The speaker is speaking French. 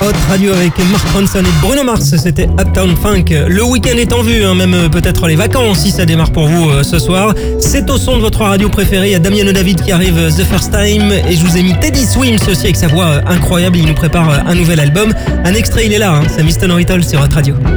Hot Radio avec Mark Ronson et Bruno Mars, c'était Uptown Funk. Le week-end est en vue, même peut-être les vacances si ça démarre pour vous ce soir. C'est au son de votre radio préférée, il y a Damien David qui arrive The First Time et je vous ai mis Teddy Swims aussi avec sa voix incroyable, il nous prépare un nouvel album. Un extrait, il est là, c'est Mr. Norrital sur Hot Radio.